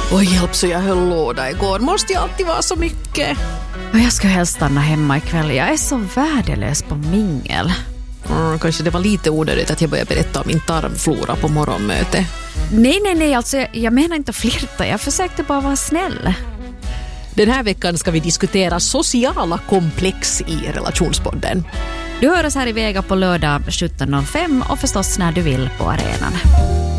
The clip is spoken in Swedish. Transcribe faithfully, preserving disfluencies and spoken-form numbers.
Oj, hjälp, så jag höll låda igår. Måste jag alltid vara så mycket? Och jag ska helst stanna hemma ikväll. Jag är så värdelös på mingel. Mm, kanske det var lite onödigt att jag började berätta om min tarmflora på morgonmöte. Nej, nej, nej. Alltså, jag, jag menar inte att flirta. Jag försökte bara vara snäll. Den här veckan ska vi diskutera sociala komplex i Relationspodden. Du hör oss här i Vega på lördag sjutton noll fem och förstås när du vill på arenan.